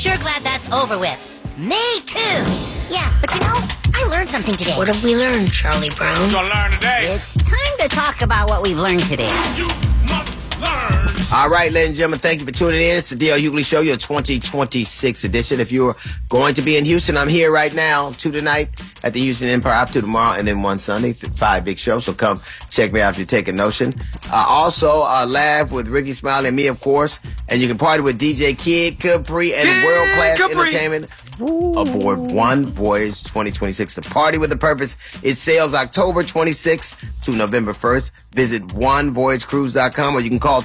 Sure glad that's over with. Me too. Yeah, but I learned something today. What have we learned, Charlie Brown? You're gonna learn today. It's time to talk about what we've learned today. You must learn. All right, ladies and gentlemen, thank you for tuning in. It's the D.L. Hughley Show, your 2026 edition. If you're going to be in Houston, I'm here right now, 2 tonight at the Houston Empire, up to tomorrow, and then 1 Sunday, 5 big shows. So come check me out if you take a notion. Also, Laugh with Ricky Smiley and me, of course. And you can party with DJ Kid Capri and World Class Entertainment. Aboard One Voyage 2026. The party with a purpose. It sails October 26th to November 1st. Visit onevoyagecruise.com, or you can call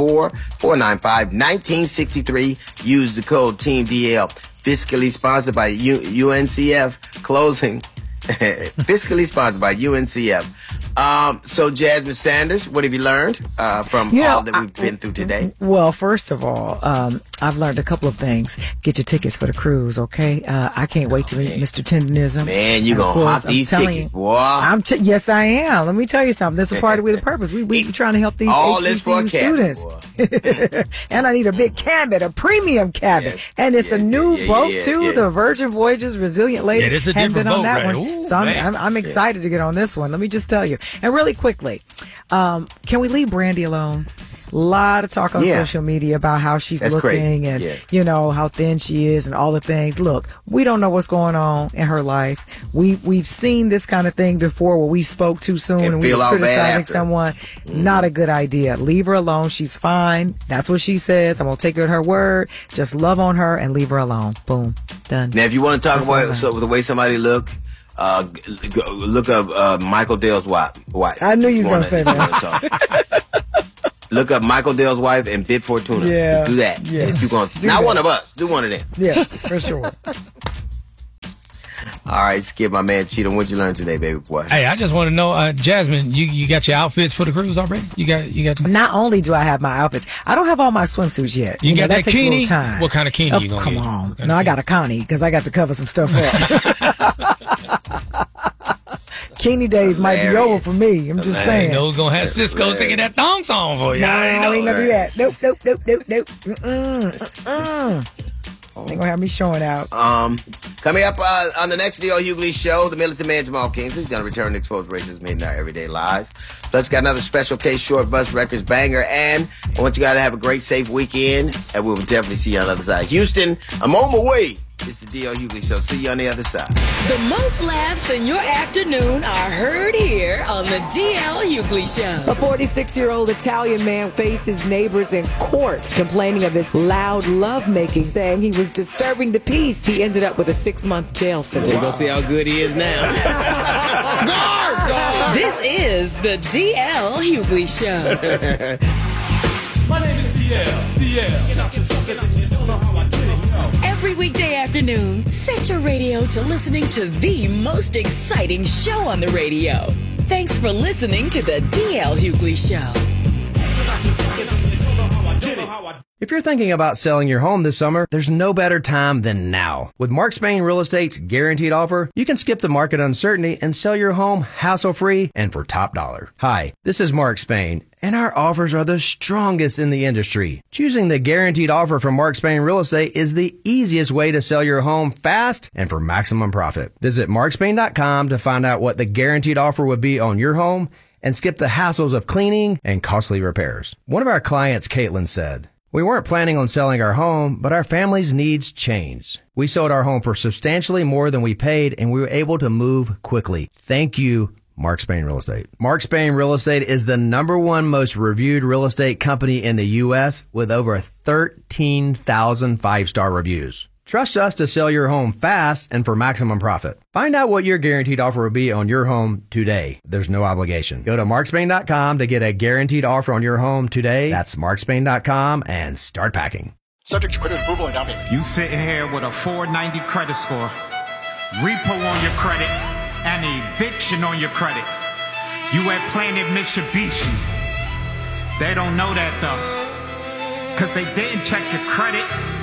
214-495-1963. Use the code TEAMDL. Fiscally sponsored by UNCF. Closing. Fiscally sponsored by UNCF. So Jasmine Sanders, what have you learned from all that we've been through today? Well, first of all, I've learned a couple of things. Get your tickets for the cruise, okay? I can't wait to meet Mr. Tenderism. Man, you're going to hop these tickets, boy. Yes, I am. Let me tell you something. There's a party with a purpose. We trying to help these HBCU students. And I need a big cabin, a premium cabin. Yes. And it's a new boat, too, the Virgin Voyages Resilient Lady. Yeah, it's a different boat, that right? one. Ooh, so I'm excited to get on this one. Let me just tell you. And really quickly, can we leave Brandy alone? A lot of talk on social media about how she's looking and, how thin she is and all the things. Look, we don't know what's going on in her life. We've seen this kind of thing before where we spoke too soon and we were criticizing someone. Not a good idea. Leave her alone. She's fine. That's what she says. I'm going to take her at her word. Just love on her and leave her alone. Boom. Done. Now, if you want to talk about the way somebody look up Michael Dale's wife. I knew you was going to say that. Look up Michael Dale's wife and Bib Fortuna. Yeah. Do that. Yeah. If you're going not one of us. Do one of them. Yeah, for sure. All right, Skip, my man Cheetah, what'd you learn today, baby boy? Hey, I just want to know, Jasmine, you got your outfits for the cruise already? You got. Not only do I have my outfits, I don't have all my swimsuits yet. You got that takes Kini? A little time. What kind of Kini you gonna come get? on. No, I got a Connie because I got to cover some stuff up. Kini days might be over for me. I'm just saying. I know we're gonna have Cisco singing that thong song for you. No, I ain't gonna do that. Nope. Ain't gonna have me showing out. Coming up on the next D.L. Hughley Show, the militant man Jamal Kingsley is gonna return to expose racism in our everyday lives. Plus, we got another special case, Short Bus Records banger, and I want you guys to have a great, safe weekend, and we'll definitely see you on the other side. Houston, I'm on my way. It's the D.L. Hughley Show. See you on the other side. The most laughs in your afternoon are heard here on the D.L. Hughley Show. A 46-year-old Italian man faced his neighbors in court complaining of his loud lovemaking, saying he was disturbing the peace. He ended up with a 6-month jail sentence. We're going to see how good he is now. Guard! This is the D.L. Hughley Show. My name is D.L. Every weekday afternoon, set your radio to listening to the most exciting show on the radio. Thanks for listening to the D.L. Hughley Show. If you're thinking about selling your home this summer, there's no better time than now. With Mark Spain Real Estate's guaranteed offer, you can skip the market uncertainty and sell your home hassle-free and for top dollar. Hi, this is Mark Spain, and our offers are the strongest in the industry. Choosing the guaranteed offer from Mark Spain Real Estate is the easiest way to sell your home fast and for maximum profit. Visit markspain.com to find out what the guaranteed offer would be on your home and skip the hassles of cleaning and costly repairs. One of our clients, Caitlin, said, "We weren't planning on selling our home, but our family's needs changed. We sold our home for substantially more than we paid, and we were able to move quickly. Thank you, Mark Spain Real Estate." Mark Spain Real Estate is the #1 most reviewed real estate company in the U.S. with over 13,000 5-star reviews. Trust us to sell your home fast and for maximum profit. Find out what your guaranteed offer will be on your home today. There's no obligation. Go to markspain.com to get a guaranteed offer on your home today. That's markspain.com and start packing. Subject to credit approval and down payment. You sitting here with a 490 credit score, repo on your credit, and eviction on your credit. You at Planet Mitsubishi. They don't know that though, because they didn't check your credit.